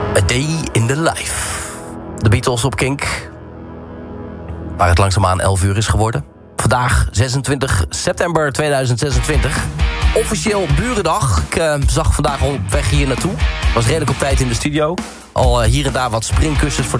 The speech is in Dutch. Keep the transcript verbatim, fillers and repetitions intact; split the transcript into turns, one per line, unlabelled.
A Day in the Life. De Beatles op Kink. Waar het langzaamaan elf uur is geworden. Vandaag zesentwintig september tweeduizend zesentwintig. Officieel Burendag. Ik uh, zag vandaag al op weg hier naartoe. Was redelijk op tijd in de studio. Al uh, hier en daar wat springkussens voor